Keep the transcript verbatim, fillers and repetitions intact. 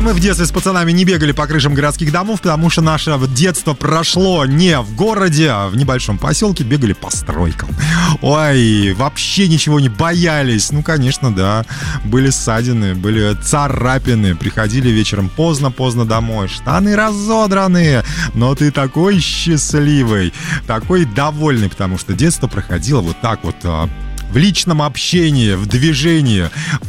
мы в детстве с пацанами не бегали по крышам городских домов, потому что наше детство прошло не в городе, а в небольшом поселке, бегали по стройкам. Ой, вообще ничего не боялись. Ну, конечно, да. Были ссадины, были царапины. Приходили вечером поздно-поздно домой. Штаны разодранные. Но ты такой счастливый, такой довольный, потому что детство проходило вот так вот в личном общении, в движении.